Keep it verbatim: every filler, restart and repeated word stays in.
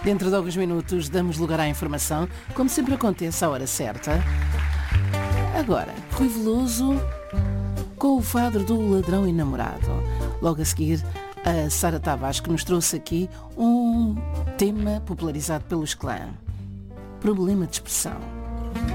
Dentro de alguns minutos damos lugar à informação, como sempre acontece à hora certa. Agora, Rui Veloso com o fado do Ladrão e Namorado. Logo a seguir, a Sara Tavares, que nos trouxe aqui um tema popularizado pelos clã. Problema de expressão.